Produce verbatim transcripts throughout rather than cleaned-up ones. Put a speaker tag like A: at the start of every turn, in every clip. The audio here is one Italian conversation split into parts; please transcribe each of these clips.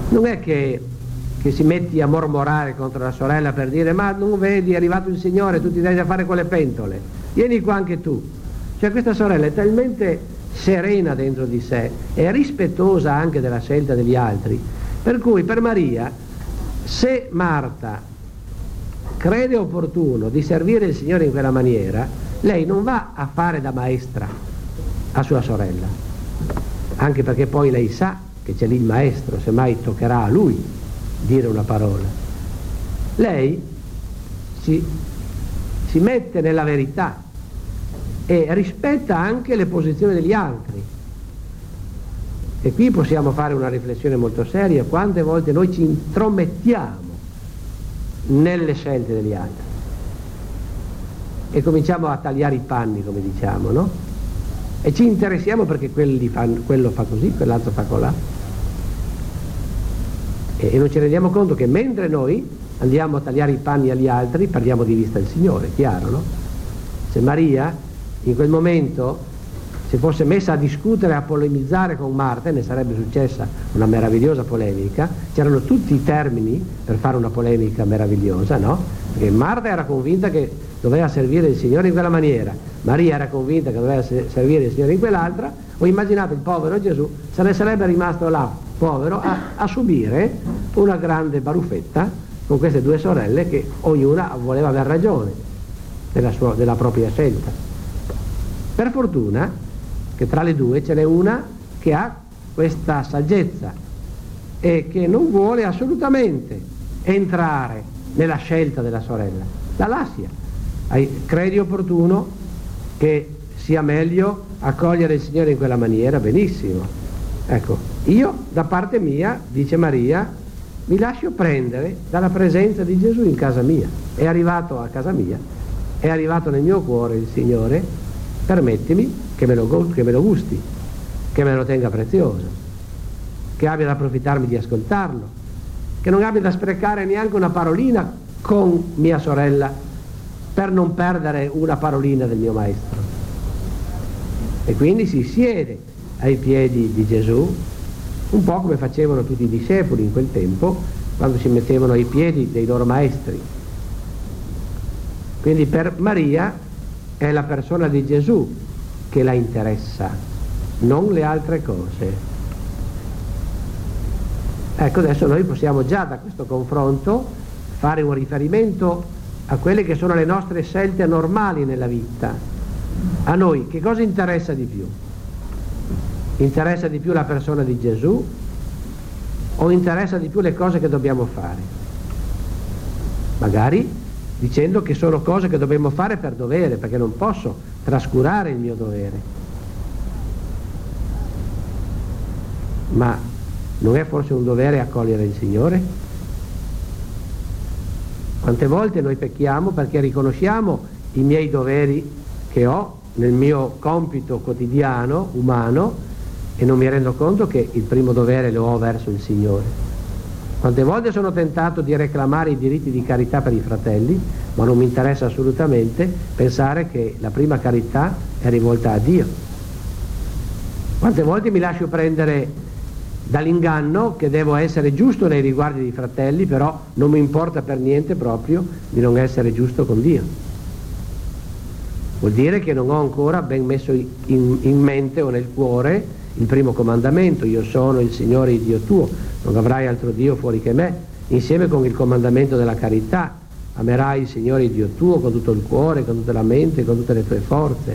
A: non è che, che si metti a mormorare contro la sorella per dire ma non vedi, è arrivato il Signore, tu ti devi da fare con le pentole, vieni qua anche tu. Cioè questa sorella è talmente serena dentro di sé, è rispettosa anche della scelta degli altri, per cui per Maria, se Marta crede opportuno di servire il Signore in quella maniera, lei non va a fare da maestra a sua sorella, anche perché poi lei sa che c'è lì il maestro, semmai toccherà a lui dire una parola. Lei si, si mette nella verità e rispetta anche le posizioni degli altri. E qui possiamo fare una riflessione molto seria: quante volte noi ci intromettiamo nelle scelte degli altri e cominciamo a tagliare i panni, come diciamo, no? E ci interessiamo perché quelli fanno, quello fa così, quell'altro fa colà, e, e non ci rendiamo conto che mentre noi andiamo a tagliare i panni agli altri perdiamo di vista il Signore, chiaro, no? Se Maria in quel momento si fosse messa a discutere, a polemizzare con Marta, ne sarebbe successa una meravigliosa polemica, c'erano tutti i termini per fare una polemica meravigliosa, no? Perché Marta era convinta che doveva servire il Signore in quella maniera, Maria era convinta che doveva servire il Signore in quell'altra. O immaginate il povero Gesù, se ne sarebbe rimasto là, povero, a, a subire una grande baruffetta con queste due sorelle che ognuna voleva aver ragione della, sua, della propria scelta. Per fortuna che tra le due ce n'è una che ha questa saggezza e che non vuole assolutamente entrare nella scelta della sorella, la lascia. Credi opportuno che sia meglio accogliere il Signore in quella maniera? Benissimo. Ecco, io da parte mia, dice Maria, mi lascio prendere dalla presenza di Gesù in casa mia. È arrivato a casa mia, è arrivato nel mio cuore il Signore, permettimi che me lo, che me lo gusti, che me lo tenga prezioso, che abbia da approfittarmi di ascoltarlo, che non abbia da sprecare neanche una parolina con mia sorella per non perdere una parolina del mio maestro. E quindi si siede ai piedi di Gesù, un po' come facevano tutti i discepoli in quel tempo, quando si mettevano ai piedi dei loro maestri. Quindi per Maria è la persona di Gesù che la interessa, non le altre cose. Ecco, adesso noi possiamo già da questo confronto fare un riferimento a quelle che sono le nostre scelte normali nella vita. A noi che cosa interessa di più? Interessa di più la persona di Gesù o interessa di più le cose che dobbiamo fare? Magari dicendo che sono cose che dobbiamo fare per dovere, perché non posso trascurare il mio dovere. Ma non è forse un dovere accogliere il Signore? Quante volte noi pecchiamo perché riconosciamo i miei doveri che ho nel mio compito quotidiano, umano, e non mi rendo conto che il primo dovere lo ho verso il Signore. Quante volte sono tentato di reclamare i diritti di carità per i fratelli, ma non mi interessa assolutamente pensare che la prima carità è rivolta a Dio. Quante volte mi lascio prendere dall'inganno che devo essere giusto nei riguardi dei fratelli, però non mi importa per niente proprio di non essere giusto con Dio. Vuol dire che non ho ancora ben messo in, in mente o nel cuore il primo comandamento: io sono il Signore il Dio tuo, non avrai altro Dio fuori che me, insieme con il comandamento della carità: amerai il Signore il Dio tuo con tutto il cuore, con tutta la mente, con tutte le tue forze.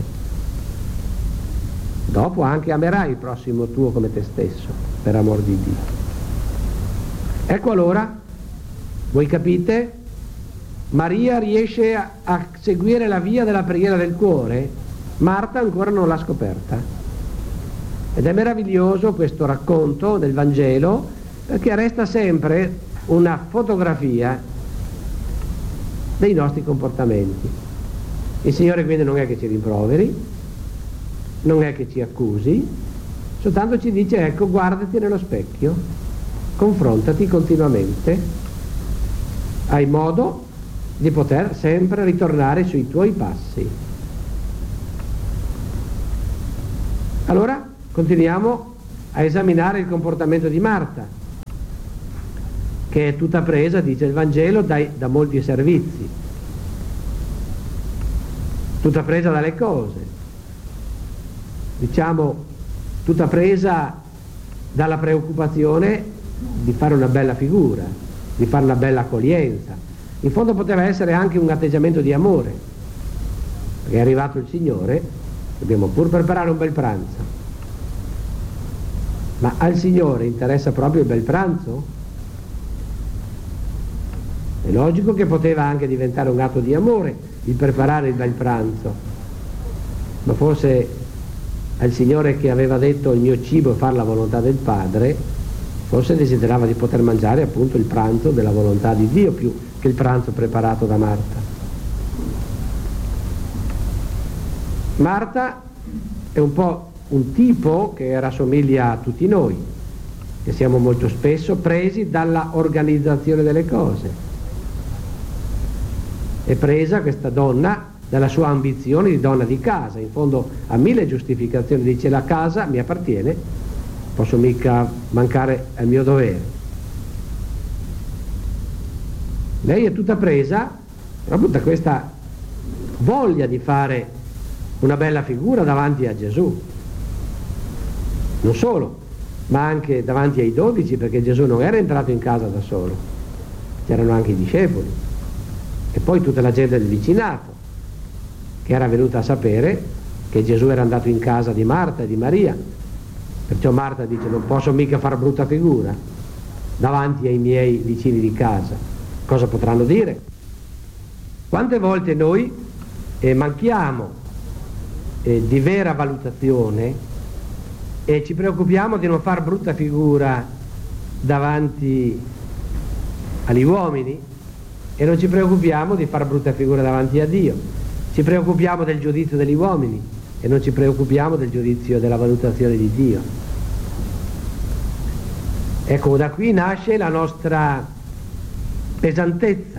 A: Dopo anche amerai il prossimo tuo come te stesso, per amor di Dio. Ecco allora, voi capite, Maria riesce a, a seguire la via della preghiera del cuore, Marta ancora non l'ha scoperta. Ed è meraviglioso questo racconto del Vangelo, perché resta sempre una fotografia dei nostri comportamenti. Il Signore quindi non è che ci rimproveri, non è che ci accusi, soltanto ci dice: ecco, guardati nello specchio, confrontati continuamente, hai modo di poter sempre ritornare sui tuoi passi. Allora continuiamo a esaminare il comportamento di Marta. che è tutta presa, dice il Vangelo, dai, da molti servizi, tutta presa dalle cose, diciamo tutta presa dalla preoccupazione di fare una bella figura, di fare una bella accoglienza. In fondo poteva essere anche un atteggiamento di amore, perché è arrivato il Signore, dobbiamo pur preparare un bel pranzo. Ma al Signore interessa proprio il bel pranzo? È logico che poteva anche diventare un atto di amore il preparare il bel pranzo, ma forse al Signore, che aveva detto il mio cibo è fare la volontà del Padre, forse desiderava di poter mangiare appunto il pranzo della volontà di Dio più che il pranzo preparato da Marta. Marta è un po' un tipo che rassomiglia a tutti noi, che siamo molto spesso presi dalla organizzazione delle cose. È presa questa donna dalla sua ambizione di donna di casa, in fondo ha mille giustificazioni, dice la casa mi appartiene, posso mica mancare al mio dovere. Lei è tutta presa proprio da questa voglia di fare una bella figura davanti a Gesù, non solo, ma anche davanti ai dodici, perché Gesù non era entrato in casa da solo, c'erano anche i discepoli e poi tutta la gente del vicinato che era venuta a sapere che Gesù era andato in casa di Marta e di Maria. Perciò Marta dice non posso mica far brutta figura davanti ai miei vicini di casa, cosa potranno dire? Quante volte noi eh, manchiamo eh, di vera valutazione e ci preoccupiamo di non far brutta figura davanti agli uomini e non ci preoccupiamo di far brutta figura davanti a Dio. Ci preoccupiamo del giudizio degli uomini e non ci preoccupiamo del giudizio della valutazione di Dio. Ecco, da qui nasce la nostra pesantezza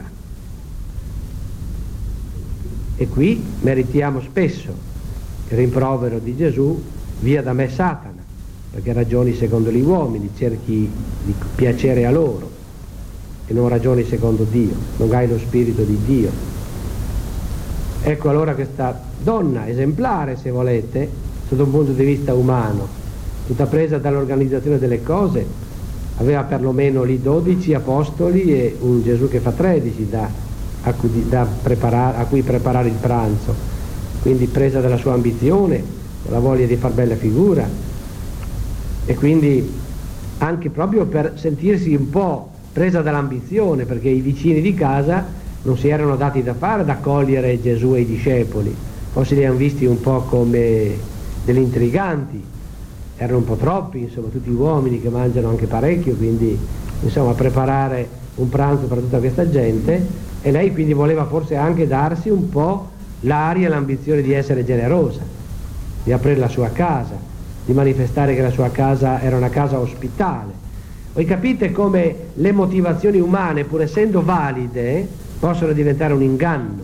A: e qui meritiamo spesso il rimprovero di Gesù: via da me Satana, perché ragioni secondo gli uomini, cerchi di piacere a loro e non ragioni secondo Dio, non hai lo spirito di Dio. Ecco allora questa donna esemplare, se volete, sotto un punto di vista umano, tutta presa dall'organizzazione delle cose, aveva perlomeno lì dodici apostoli e un Gesù che fa tredici da, a, cui, da preparare, a cui preparare il pranzo, quindi presa dalla sua ambizione, la voglia di far bella figura e quindi anche proprio per sentirsi un po' presa dall'ambizione, perché i vicini di casa non si erano dati da fare ad accogliere Gesù e i discepoli, forse li hanno visti un po' come degli intriganti, erano un po' troppi, insomma, tutti uomini che mangiano anche parecchio, quindi insomma preparare un pranzo per tutta questa gente, e lei quindi voleva forse anche darsi un po' l'aria e l'ambizione di essere generosa, di aprire la sua casa, di manifestare che la sua casa era una casa ospitale. Voi capite come le motivazioni umane, pur essendo valide, possono diventare un inganno.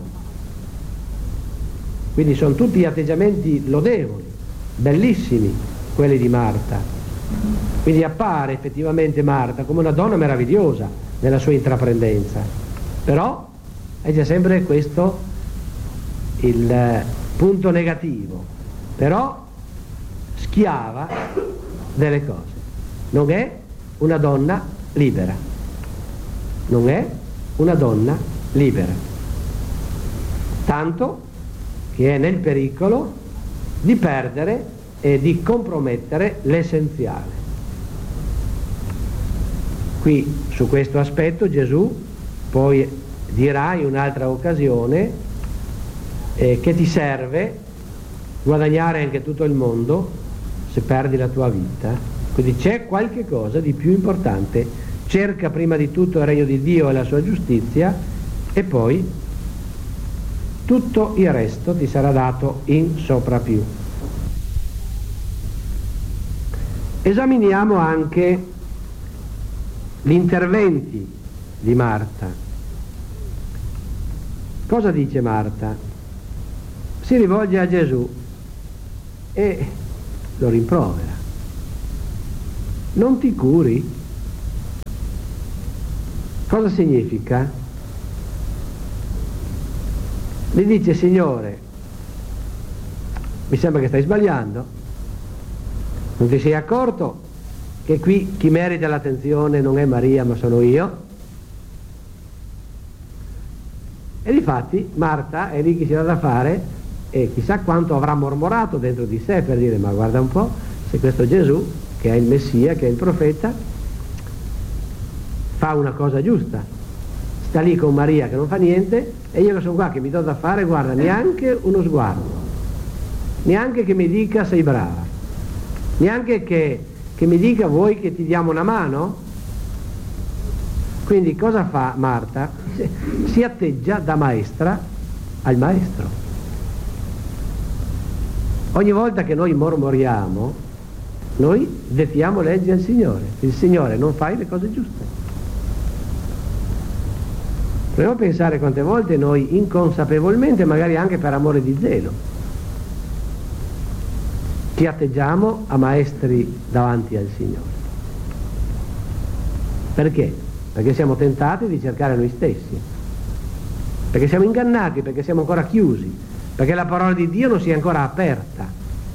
A: Quindi sono tutti atteggiamenti lodevoli, bellissimi quelli di Marta. Quindi appare effettivamente Marta come una donna meravigliosa nella sua intraprendenza, però c'è sempre questo il punto negativo, però schiava delle cose, non è una donna libera, non è una donna libera, tanto che è nel pericolo di perdere e di compromettere l'essenziale. Qui su questo aspetto Gesù poi dirà in un'altra occasione eh, che ti serve guadagnare anche tutto il mondo se perdi la tua vita. Quindi c'è qualche cosa di più importante: cerca prima di tutto il regno di Dio e la sua giustizia e poi tutto il resto ti sarà dato in soprapiù. Esaminiamo anche gli interventi di Marta. Cosa dice Marta? Si rivolge a Gesù e lo rimprovera. Non ti curi? Cosa significa? Gli dice: Signore, mi sembra che stai sbagliando, non ti sei accorto che qui chi merita l'attenzione non è Maria ma sono io? E difatti Marta è lì che si dà da fare e chissà quanto avrà mormorato dentro di sé per dire: ma guarda un po', se questo Gesù, che è il Messia, che è il profeta, fa una cosa giusta, sta lì con Maria che non fa niente, e io che sono qua che mi do da fare, guarda, neanche uno sguardo, neanche che mi dica sei brava, neanche che, che mi dica vuoi che ti diamo una mano? Quindi cosa fa Marta? Si atteggia da maestra al maestro. Ogni volta che noi mormoriamo, noi dettiamo leggi al Signore. Il Signore: non fai le cose giuste. Proviamo a pensare quante volte noi inconsapevolmente, magari anche per amore di zelo, ci atteggiamo a maestri davanti al Signore. Perché? Perché siamo tentati di cercare noi stessi, perché siamo ingannati, perché siamo ancora chiusi, perché la parola di Dio non si è ancora aperta.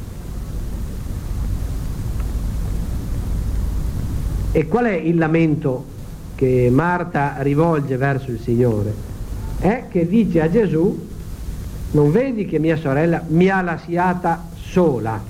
A: E qual è il lamento che Marta rivolge verso il Signore? È che dice a Gesù: non vedi che mia sorella mi ha lasciata sola?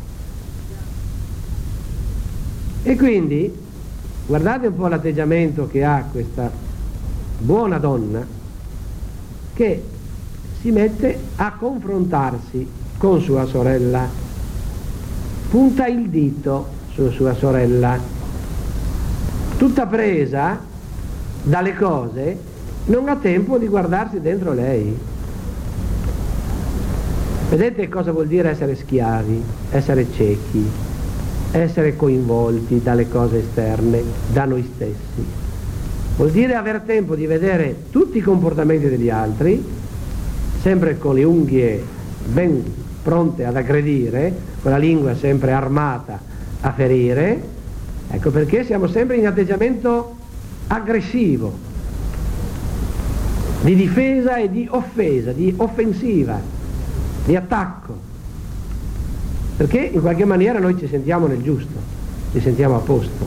A: E quindi guardate un po' l'atteggiamento che ha questa buona donna, che si mette a confrontarsi con sua sorella, punta il dito su sua sorella, tutta presa dalle cose, non ha tempo di guardarsi dentro lei. Vedete cosa vuol dire essere schiavi, essere ciechi, essere coinvolti dalle cose esterne, da noi stessi? Vuol dire aver tempo di vedere tutti i comportamenti degli altri, sempre con le unghie ben pronte ad aggredire, con la lingua sempre armata a ferire. Ecco perché siamo sempre in atteggiamento aggressivo, di difesa e di offesa, di offensiva, di attacco. Perché in qualche maniera noi ci sentiamo nel giusto, ci sentiamo a posto.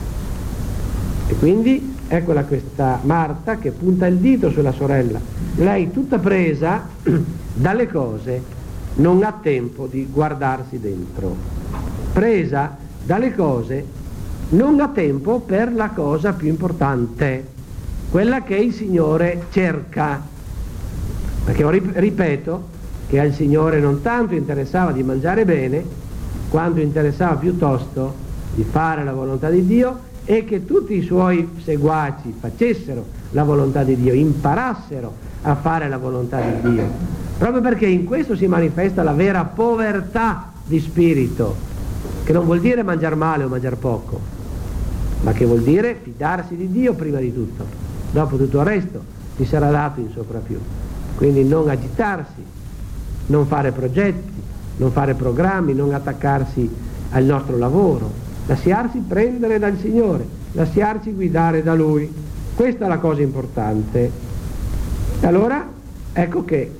A: E quindi eccola questa Marta che punta il dito sulla sorella. Lei, tutta presa dalle cose, non ha tempo di guardarsi dentro. Presa dalle cose, non ha tempo per la cosa più importante, quella che il Signore cerca. Perché ripeto che al Signore non tanto interessava di mangiare bene, quanto interessava piuttosto di fare la volontà di Dio e che tutti i suoi seguaci facessero la volontà di Dio, imparassero a fare la volontà di Dio, proprio perché in questo si manifesta la vera povertà di spirito, che non vuol dire mangiare male o mangiare poco, ma che vuol dire fidarsi di Dio prima di tutto, dopo tutto il resto ti sarà dato in soprapiù. Quindi non agitarsi, non fare progetti, non fare programmi, non attaccarsi al nostro lavoro, lasciarsi prendere dal Signore, lasciarci guidare da Lui. Questa è la cosa importante. E allora ecco che,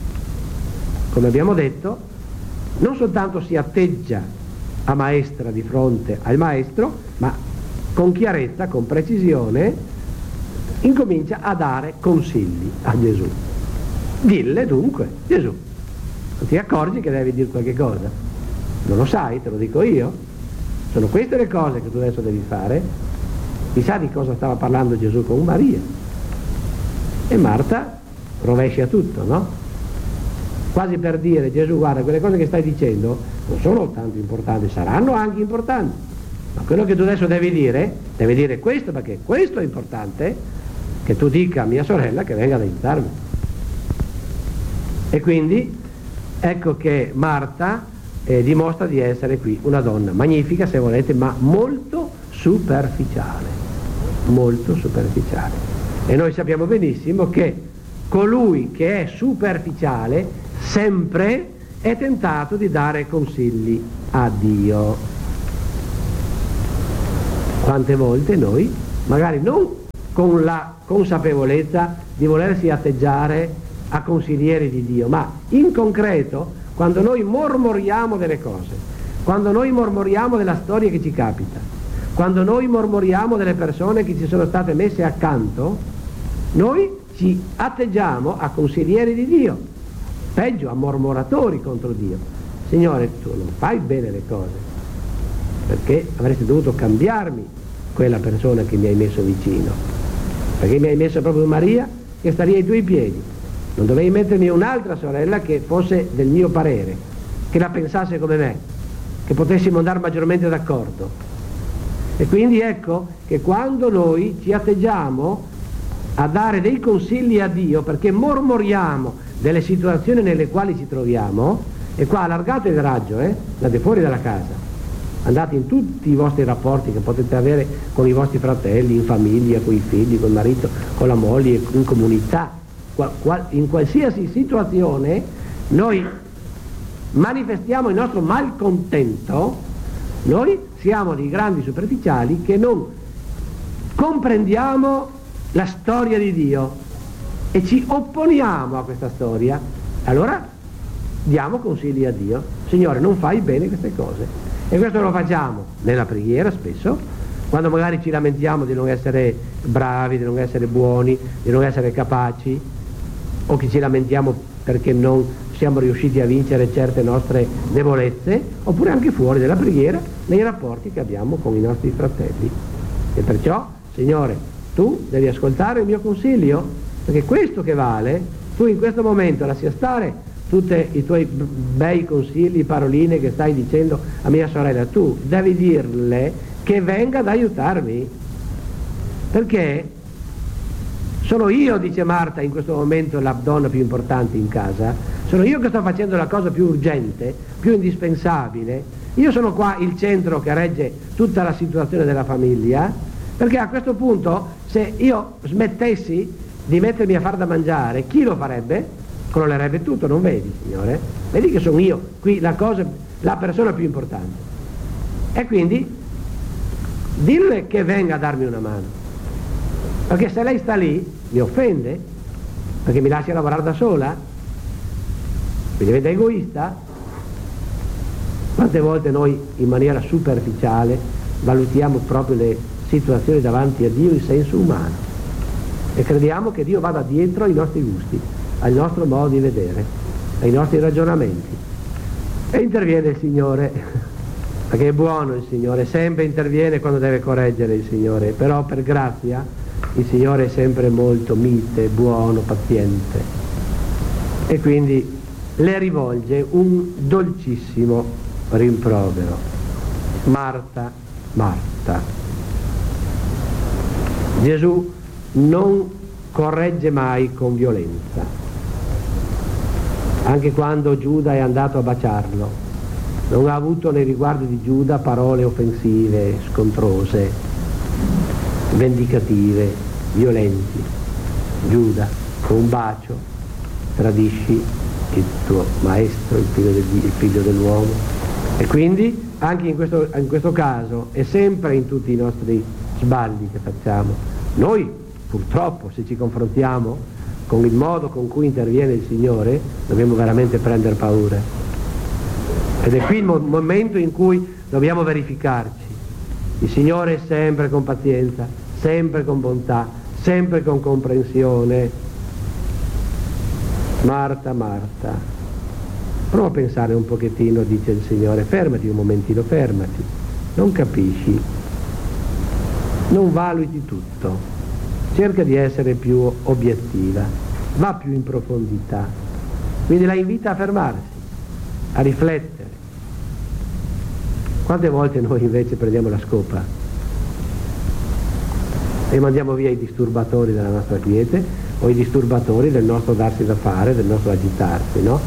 A: come abbiamo detto, non soltanto si atteggia a maestra di fronte al maestro, ma con chiarezza, con precisione, incomincia a dare consigli a Gesù. Dille dunque, Gesù, ti accorgi che devi dire qualche cosa? Non lo sai, te lo dico io. Sono queste le cose che tu adesso devi fare. Chissà di cosa stava parlando Gesù con Maria. E Marta rovescia tutto, no? Quasi per dire: Gesù, guarda, quelle cose che stai dicendo non sono tanto importanti, saranno anche importanti, ma quello che tu adesso devi dire, devi dire questo, perché questo è importante, che tu dica a mia sorella che venga ad aiutarmi. E quindi ecco che Marta eh, dimostra di essere qui una donna magnifica, se volete, ma molto superficiale, molto superficiale. E noi sappiamo benissimo che colui che è superficiale sempre è tentato di dare consigli a Dio. Quante volte noi, magari non con la consapevolezza di volersi atteggiare a consiglieri di Dio, ma in concreto quando noi mormoriamo delle cose, quando noi mormoriamo della storia che ci capita, quando noi mormoriamo delle persone che ci sono state messe accanto, noi ci atteggiamo a consiglieri di Dio, peggio a mormoratori contro Dio. Signore, tu non fai bene le cose, perché avresti dovuto cambiarmi quella persona che mi hai messo vicino, perché mi hai messo proprio Maria che sta lì ai tuoi piedi. Non dovevi mettermi un'altra sorella che fosse del mio parere, che la pensasse come me, che potessimo andare maggiormente d'accordo. E quindi ecco che quando noi ci atteggiamo a dare dei consigli a Dio, perché mormoriamo delle situazioni nelle quali ci troviamo, e qua allargate il raggio, eh? Andate fuori dalla casa, andate in tutti i vostri rapporti che potete avere con i vostri fratelli, in famiglia, con i figli, con il marito, con la moglie, in comunità. In qualsiasi situazione noi manifestiamo il nostro malcontento, noi siamo dei grandi superficiali che non comprendiamo la storia di Dio e ci opponiamo a questa storia. Allora diamo consigli a Dio: Signore, non fai bene queste cose. E questo lo facciamo nella preghiera spesso, quando magari ci lamentiamo di non essere bravi, di non essere buoni, di non essere capaci, o che ci lamentiamo perché non siamo riusciti a vincere certe nostre debolezze, oppure anche fuori della preghiera nei rapporti che abbiamo con i nostri fratelli. E perciò, Signore, tu devi ascoltare il mio consiglio, perché questo che vale, tu in questo momento lascia stare tutti i tuoi bei consigli, paroline che stai dicendo a mia sorella, tu devi dirle che venga ad aiutarmi, perché sono io, dice Marta, in questo momento la donna più importante in casa, sono io che sto facendo la cosa più urgente, più indispensabile, io sono qua il centro che regge tutta la situazione della famiglia, perché a questo punto se io smettessi di mettermi a far da mangiare, chi lo farebbe? Crollerebbe tutto, non vedi, Signore? Vedi che sono io qui la cosa, la persona più importante. E quindi dille che venga a darmi una mano, perché se lei sta lì mi offende, perché mi lascia lavorare da sola, mi diventa egoista. Quante volte noi in maniera superficiale valutiamo proprio le situazioni davanti a Dio in senso umano e crediamo che Dio vada dietro ai nostri gusti, al nostro modo di vedere, ai nostri ragionamenti. E interviene il Signore, perché è buono il Signore, sempre interviene quando deve correggere il Signore, però per grazia il Signore è sempre molto mite, buono, paziente, e quindi le rivolge un dolcissimo rimprovero: Marta, Marta. Gesù non corregge mai con violenza, anche quando Giuda è andato a baciarlo, non ha avuto nei riguardi di Giuda parole offensive, scontrose, vendicative, violenti. Giuda, con un bacio tradisci il tuo maestro, il figlio, del, il figlio dell'uomo. E quindi anche in questo, in questo caso, e sempre in tutti i nostri sbagli che facciamo, noi purtroppo, se ci confrontiamo con il modo con cui interviene il Signore, dobbiamo veramente prendere paura. Ed è qui il mo- momento in cui dobbiamo verificarci. Il Signore è sempre con pazienza, sempre con bontà, sempre con comprensione. Marta, Marta, prova a pensare un pochettino, dice il Signore, fermati un momentino, fermati, non capisci, non valuti tutto, cerca di essere più obiettiva, va più in profondità. Quindi la invita a fermarsi, a riflettere. Quante volte noi invece prendiamo la scopa e mandiamo via i disturbatori della nostra quiete o i disturbatori del nostro darsi da fare, del nostro agitarsi, no?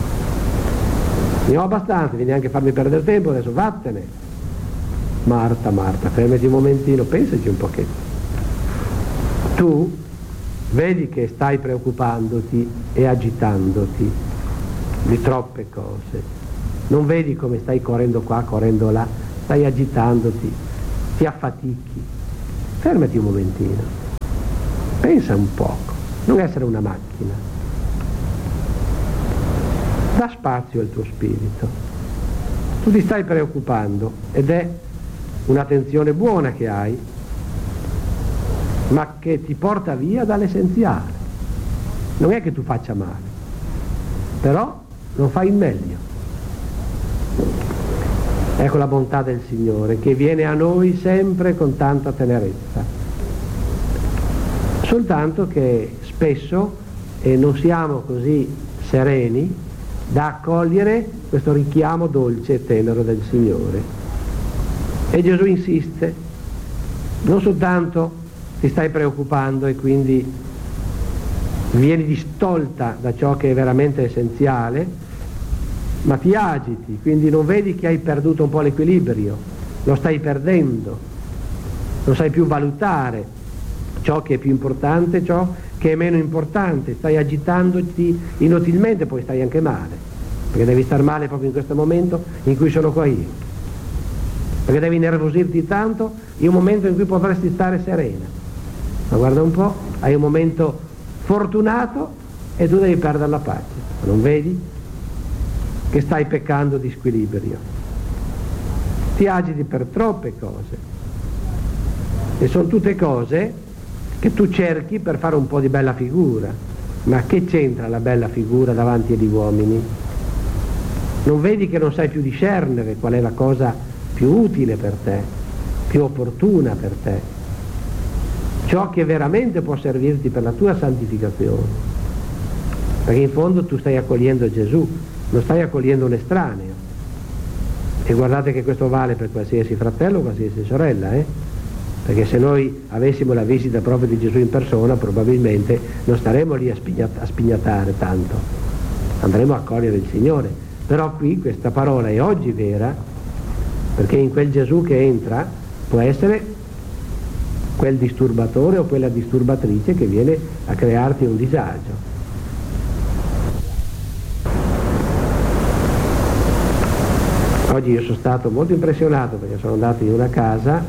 A: Ne ho abbastanza, vieni anche a farmi perdere tempo, adesso vattene. Marta, Marta, fermati un momentino, pensaci un pochetto. Tu vedi che stai preoccupandoti e agitandoti di troppe cose. Non vedi come stai correndo qua, correndo là, stai agitandoti, ti affatichi. Fermati un momentino. Pensa un poco, non essere una macchina. Dà spazio al tuo spirito. Tu ti stai preoccupando ed è un'attenzione buona che hai, ma che ti porta via dall'essenziale. Non è che tu faccia male, però non fai il meglio. Ecco la bontà del Signore che viene a noi sempre con tanta tenerezza, soltanto che spesso eh, non siamo così sereni da accogliere questo richiamo dolce e tenero del Signore. E Gesù insiste, non soltanto ti stai preoccupando e quindi vieni distolta da ciò che è veramente essenziale, ma ti agiti, quindi non vedi che hai perduto un po' l'equilibrio, lo stai perdendo, non sai più valutare ciò che è più importante, ciò che è meno importante, stai agitandoti inutilmente, poi stai anche male, perché devi star male proprio in questo momento in cui sono qua io, perché devi nervosirti tanto in un momento in cui potresti stare serena, ma guarda un po', hai un momento fortunato e tu devi perdere la pace, non vedi che stai peccando di squilibrio, ti agiti per troppe cose e sono tutte cose che tu cerchi per fare un po' di bella figura, ma che c'entra la bella figura davanti agli uomini? Non vedi che non sai più discernere qual è la cosa più utile per te, più opportuna per te, ciò che veramente può servirti per la tua santificazione, perché in fondo tu stai accogliendo Gesù, non stai accogliendo un estraneo. E guardate che questo vale per qualsiasi fratello o qualsiasi sorella, eh? Perché se noi avessimo la visita proprio di Gesù in persona probabilmente non staremo lì a, spignat- a spignatare tanto, andremo a accogliere il Signore. Però qui questa parola è oggi vera, perché in quel Gesù che entra può essere quel disturbatore o quella disturbatrice che viene a crearti un disagio. Oggi io sono stato molto impressionato perché sono andato in una casa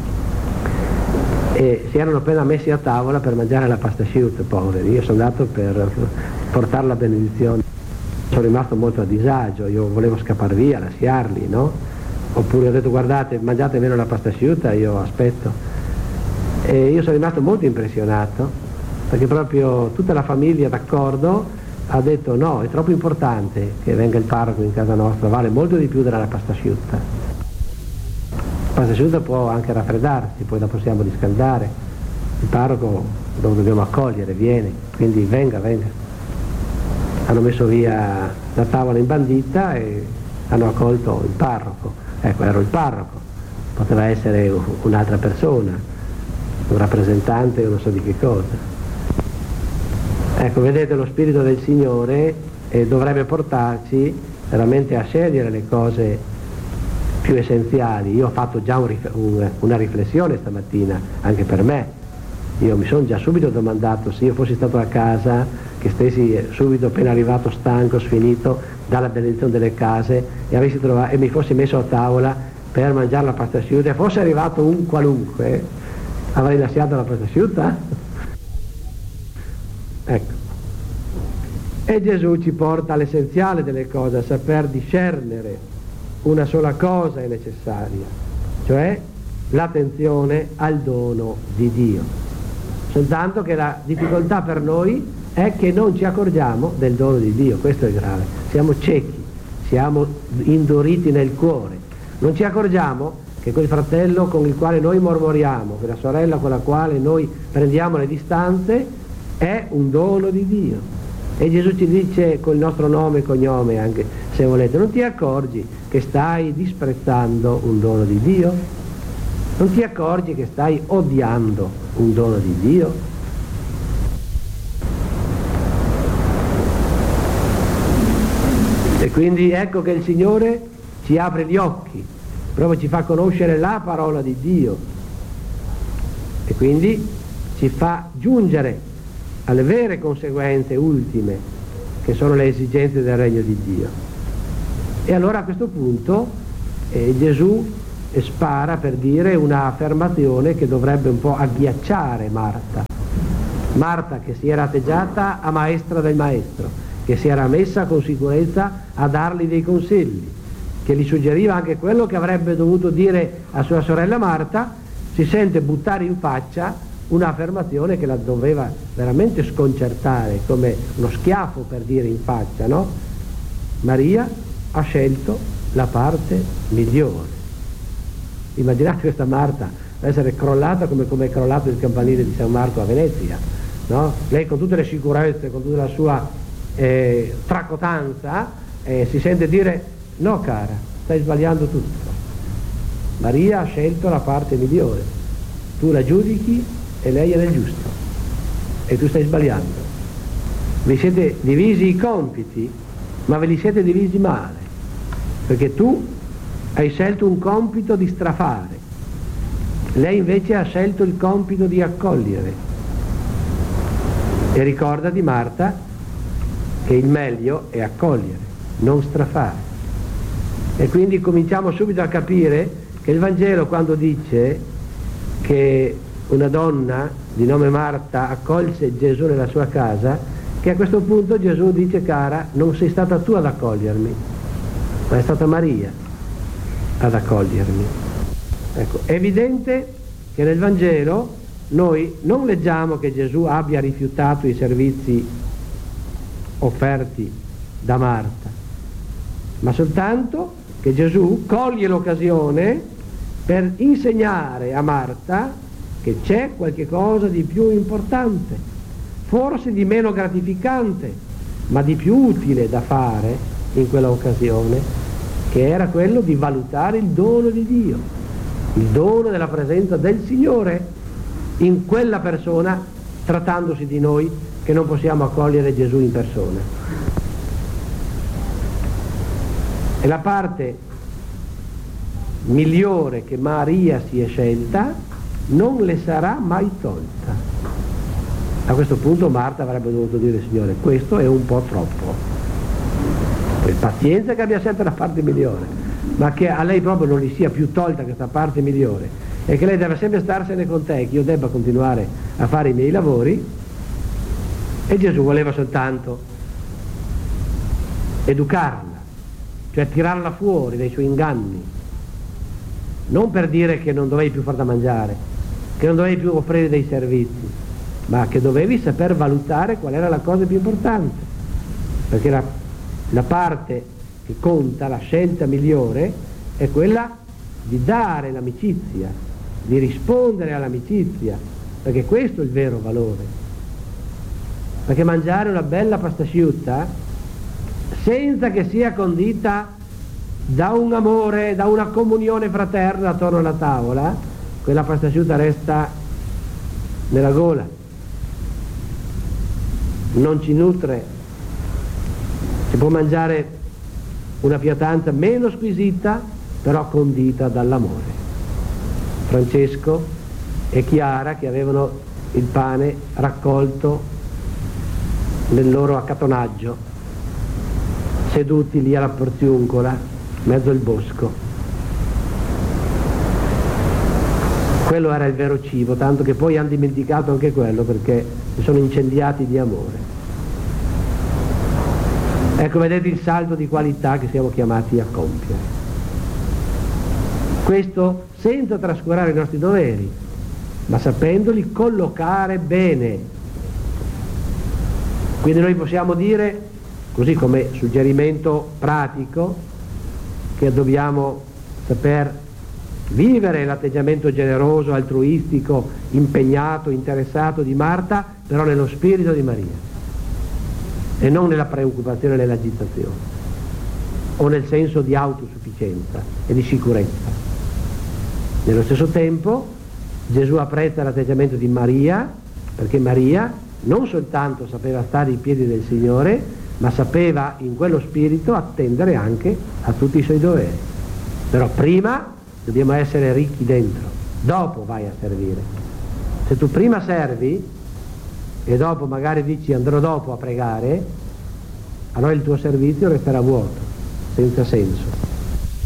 A: e si erano appena messi a tavola per mangiare la pasta asciutta, poveri. Io sono andato per portare la benedizione. Sono rimasto molto a disagio, io volevo scappare via, lasciarli, no? Oppure ho detto guardate, mangiate meno la pasta asciutta, io aspetto. E io sono rimasto molto impressionato perché proprio tutta la famiglia d'accordo ha detto no, è troppo importante che venga il parroco in casa nostra, vale molto di più della pasta asciutta. La pasta asciutta può anche raffreddarsi, poi la possiamo riscaldare, il parroco lo dobbiamo accogliere, viene, quindi venga, venga. Hanno messo via la tavola imbandita e hanno accolto il parroco, ecco, ero il parroco, poteva essere un'altra persona, un rappresentante o non so di che cosa. Ecco, vedete, lo Spirito del Signore eh, dovrebbe portarci veramente a scegliere le cose più essenziali. Io ho fatto già un, un, una riflessione stamattina, anche per me. Io mi sono già subito domandato se io fossi stato a casa, che stessi subito appena arrivato stanco, sfinito dalla benedizione delle case e, avessi trovato, e mi fossi messo a tavola per mangiare la pasta asciutta e fosse arrivato un qualunque, avrei lasciato la pasta asciutta? Ecco, e Gesù ci porta all'essenziale delle cose, a saper discernere una sola cosa è necessaria, cioè l'attenzione al dono di Dio. Soltanto che la difficoltà per noi è che non ci accorgiamo del dono di Dio, questo è grave, siamo ciechi, siamo induriti nel cuore, non ci accorgiamo che quel fratello con il quale noi mormoriamo, quella sorella con la quale noi prendiamo le distanze, è un dono di Dio. E Gesù ci dice col nostro nome e cognome, anche se volete, non ti accorgi che stai disprezzando un dono di Dio? Non ti accorgi che stai odiando un dono di Dio? E quindi ecco che il Signore ci apre gli occhi, proprio ci fa conoscere la parola di Dio e quindi ci fa giungere alle vere conseguenze ultime, che sono le esigenze del regno di Dio. E allora a questo punto eh, Gesù spara per dire una affermazione che dovrebbe un po' agghiacciare Marta, Marta che si era atteggiata a maestra del maestro, che si era messa con sicurezza a dargli dei consigli, che gli suggeriva anche quello che avrebbe dovuto dire a sua sorella Marta, si sente buttare in faccia un'affermazione che la doveva veramente sconcertare, come uno schiaffo per dire in faccia, no? Maria ha scelto la parte migliore. Immaginate questa Marta essere crollata come, come è crollato il campanile di San Marco a Venezia, no? Lei con tutte le sicurezze, con tutta la sua eh, tracotanza, eh, si sente dire: no cara, stai sbagliando tutto. Maria ha scelto la parte migliore, tu la giudichi e lei è nel giusto e tu stai sbagliando. Vi siete divisi i compiti, ma ve li siete divisi male, perché tu hai scelto un compito di strafare, lei invece ha scelto il compito di accogliere. E ricordati, Marta, che il meglio è accogliere, non strafare. E quindi cominciamo subito a capire che il Vangelo, quando dice che una donna di nome Marta accolse Gesù nella sua casa, che a questo punto Gesù dice: cara, non sei stata tu ad accogliermi, ma è stata Maria ad accogliermi. Ecco, è evidente che nel Vangelo noi non leggiamo che Gesù abbia rifiutato i servizi offerti da Marta, ma soltanto che Gesù coglie l'occasione per insegnare a Marta che c'è qualche cosa di più importante, forse di meno gratificante, ma di più utile da fare in quella occasione, che era quello di valutare il dono di Dio, il dono della presenza del Signore in quella persona, trattandosi di noi che non possiamo accogliere Gesù in persona. E la parte migliore che Maria si è scelta non le sarà mai tolta. A questo punto Marta avrebbe dovuto dire: Signore, questo è un po' troppo. Per pazienza che abbia sempre la parte migliore, ma che a lei proprio non gli sia più tolta questa parte migliore e che lei deve sempre starsene con te, che io debba continuare a fare i miei lavori. E Gesù voleva soltanto educarla, cioè tirarla fuori dai suoi inganni, non per dire che non dovevi più far da mangiare, che non dovevi più offrire dei servizi, ma che dovevi saper valutare qual era la cosa più importante, perché la, la parte che conta, la scelta migliore, è quella di dare l'amicizia, di rispondere all'amicizia, perché questo è il vero valore. Perché mangiare una bella pasta asciutta senza che sia condita da un amore, da una comunione fraterna attorno alla tavola, quella pasta asciutta resta nella gola, non ci nutre. Si può mangiare una pietanza meno squisita, però condita dall'amore. Francesco e Chiara, che avevano il pane raccolto nel loro accattonaggio, seduti lì alla porziuncola, mezzo al bosco. Quello era il vero cibo, tanto che poi hanno dimenticato anche quello, perché si sono incendiati di amore. Ecco, vedete il salto di qualità che siamo chiamati a compiere. Questo senza trascurare i nostri doveri, ma sapendoli collocare bene. Quindi noi possiamo dire, così come suggerimento pratico, che dobbiamo saper vivere l'atteggiamento generoso, altruistico, impegnato, interessato di Marta, però nello spirito di Maria e non nella preoccupazione e nell'agitazione o nel senso di autosufficienza e di sicurezza. Nello stesso tempo Gesù apprezza l'atteggiamento di Maria, perché Maria non soltanto sapeva stare ai piedi del Signore, ma sapeva in quello spirito attendere anche a tutti i suoi doveri. Però prima dobbiamo essere ricchi dentro, dopo vai a servire. Se tu prima servi e dopo magari dici andrò dopo a pregare, allora il tuo servizio resterà vuoto, senza senso.